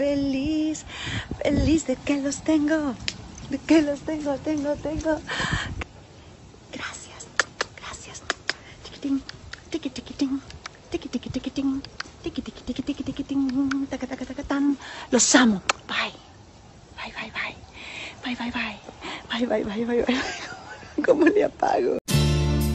Feliz, feliz de que los tengo, de que los tengo. Gracias, gracias. Tiquitín, tiquitín, tiquitín, tiquitín, tacatacatacatán. Los amo. Bye. Bye. Bye. ¿Cómo le apago?